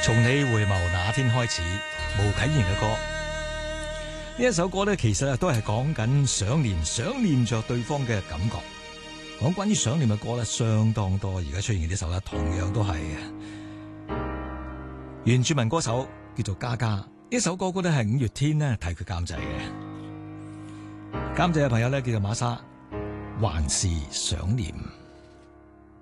從你回眸那天開始，巫啟賢嘅歌。呢一首歌咧，其實都係講緊想念着對方嘅感覺。講關於想念嘅歌咧，相當多。而家出現呢首咧，同樣都係原住民歌手叫做嘉嘉。呢首歌曲咧係五月天咧替佢監製嘅。監製嘅朋友咧叫做馬莎，還是想念。